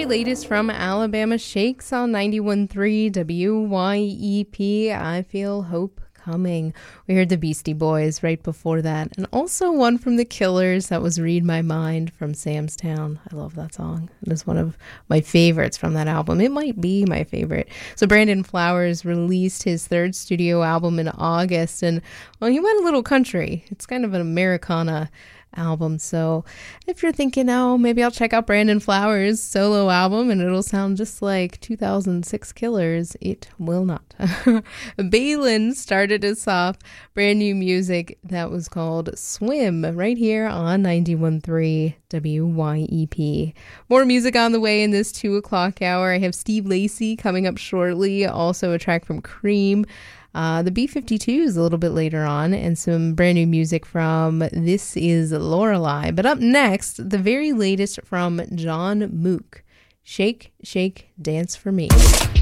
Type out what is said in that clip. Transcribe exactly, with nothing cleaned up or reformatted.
latest from Alabama Shakes on ninety-one point three W Y E P, I Feel Hope Coming. We heard the Beastie Boys right before that, and also one from the Killers, that was Read My Mind from Sam's Town. I love that song. It is one of my favorites from that album. It might be my favorite. So Brandon Flowers released his third studio album in August, and well, he went a little country. It's kind of an Americana album. So if you're thinking, oh, maybe I'll check out Brandon Flowers' solo album and it'll sound just like two thousand six Killers, it will not. Balin started us off, brand new music that was called Swim, right here on ninety-one point three W Y E P. More music on the way in this two o'clock hour. I have Steve Lacy coming up shortly, also a track from Cream. Uh, the B fifty-twos a little bit later on, and some brand new music from This Is Lorelei. But up next, the very latest from John Mook, Shake, Shake, Dance for Me.